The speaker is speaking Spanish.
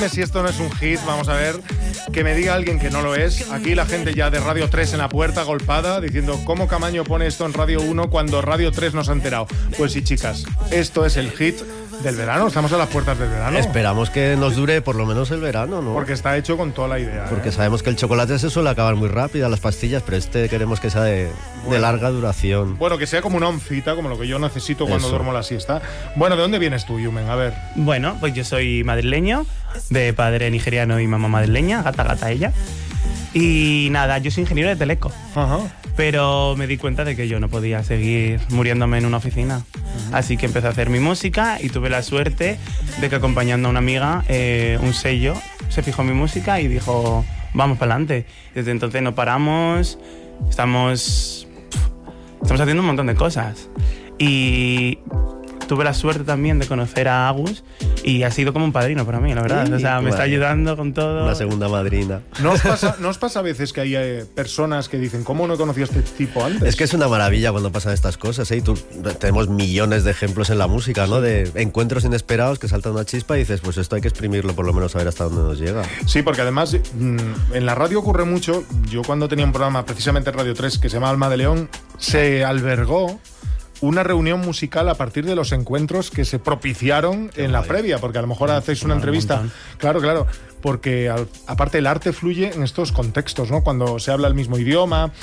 Si esto no es un hit, vamos a ver, que me diga alguien que no lo es. Aquí la gente ya de Radio 3 en la puerta, golpada, diciendo ¿cómo Camaño pone esto en Radio 1 cuando Radio 3 no se ha enterado? Pues sí, chicas, esto es el hit del verano, estamos a las puertas del verano. Esperamos que nos dure por lo menos el verano, ¿no? Porque está hecho con toda la idea. Porque sabemos que el chocolate se suele acabar muy rápido, las pastillas, pero queremos que sea de larga duración. Bueno, que sea como una oncita, como lo que yo necesito cuando duermo la siesta. Bueno, ¿de dónde vienes tú, Yumen? A ver. Bueno, pues yo soy madrileño, de padre nigeriano y mamá madrileña, gata ella. Y nada, yo soy ingeniero de teleco. Ajá. Pero me di cuenta de que yo no podía seguir muriéndome en una oficina. Así que empecé a hacer mi música y tuve la suerte de que acompañando a una amiga, un sello se fijó en mi música y dijo, vamos para adelante. Desde entonces no paramos, estamos haciendo un montón de cosas. Y tuve la suerte también de conocer a Agus y ha sido como un padrino para mí, la verdad. Sí, o sea, me está ayudando con todo. Una segunda madrina. ¿No os pasa a veces que hay personas que dicen, ¿cómo no conocía a este tipo antes? Es que es una maravilla cuando pasan estas cosas, ¿eh? Y tenemos millones de ejemplos en la música, ¿no? De encuentros inesperados que salta una chispa y dices, pues esto hay que exprimirlo, por lo menos a ver hasta dónde nos llega. Sí, porque además en la radio ocurre mucho. Yo cuando tenía un programa precisamente en Radio 3 que se llama Alma de León, se albergó una reunión musical a partir de los encuentros que se propiciaron en la previa, porque a lo mejor hacéis una entrevista. Claro, porque aparte el arte fluye en estos contextos, ¿no? Cuando se habla el mismo idioma,